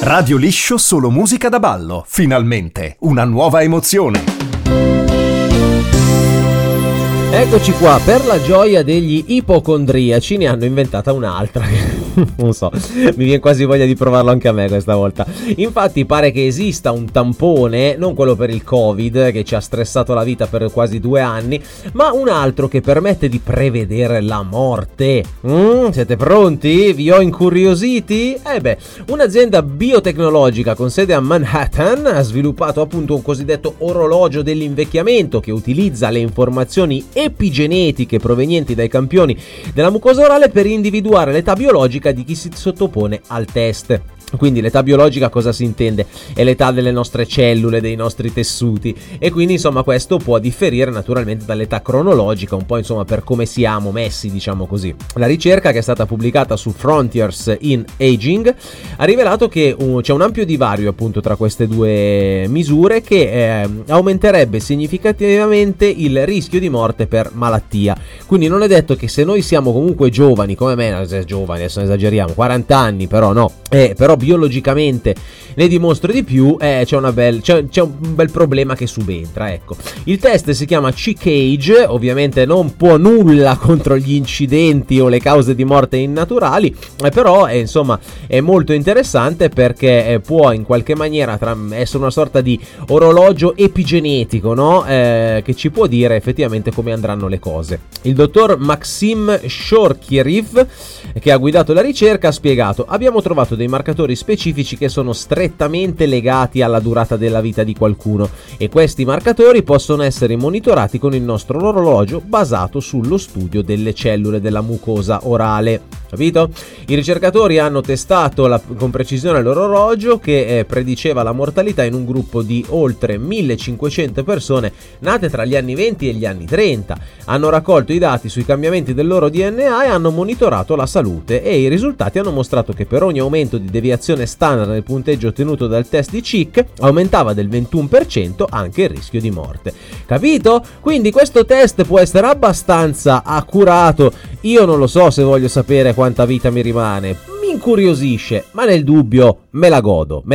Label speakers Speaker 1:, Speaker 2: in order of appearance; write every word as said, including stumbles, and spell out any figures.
Speaker 1: Radio Liscio, solo musica da ballo. Finalmente, una nuova emozione.
Speaker 2: Eccoci qua, per la gioia degli ipocondriaci ne hanno inventata un'altra. Non so, mi viene quasi voglia di provarlo anche a me questa volta. Infatti pare che esista un tampone, non quello per il Covid che ci ha stressato la vita per quasi due anni, ma un altro che permette di prevedere la morte. Mm, siete pronti? Vi ho incuriositi? Eh beh, un'azienda biotecnologica con sede a Manhattan ha sviluppato appunto un cosiddetto orologio dell'invecchiamento che utilizza le informazioni epigenetiche provenienti dai campioni della mucosa orale per individuare l'età biologica di chi si sottopone al test. Quindi l'età biologica cosa si intende? È l'età delle nostre cellule, dei nostri tessuti, e quindi insomma questo può differire naturalmente dall'età cronologica, un po' insomma per come siamo messi, diciamo così. La ricerca, che è stata pubblicata su Frontiers in Aging, ha rivelato che uh, c'è un ampio divario appunto tra queste due misure che eh, aumenterebbe significativamente il rischio di morte per malattia. Quindi non è detto che se noi siamo comunque giovani, come me, giovani adesso esageriamo, quaranta anni, però no, eh, però biologicamente ne dimostro di più, eh, c'è, una bel, c'è, c'è un bel problema che subentra, ecco. Il test si chiama C-Cage, ovviamente non può nulla contro gli incidenti o le cause di morte innaturali, eh, però eh, insomma è molto interessante perché eh, può in qualche maniera tra, essere una sorta di orologio epigenetico, no? Eh, che ci può dire effettivamente come andranno le cose. Il dottor Maxim Shorkiev, che ha guidato la ricerca, ha spiegato: abbiamo trovato dei marcatori specifici che sono strettamente legati alla durata della vita di qualcuno e questi marcatori possono essere monitorati con il nostro orologio basato sullo studio delle cellule della mucosa orale. Capito? I ricercatori hanno testato la, con precisione l'orologio che eh, prediceva la mortalità in un gruppo di oltre millecinquecento persone nate tra gli anni venti e gli anni trenta. Hanno raccolto i dati sui cambiamenti del loro D N A e hanno monitorato la salute, e i risultati hanno mostrato che per ogni aumento di deviazione standard nel punteggio ottenuto dal test di C I C aumentava del ventuno per cento anche il rischio di morte. Capito? Quindi questo test può essere abbastanza accurato. Io non lo so se voglio sapere quanta vita mi rimane, mi incuriosisce, ma nel dubbio me la godo.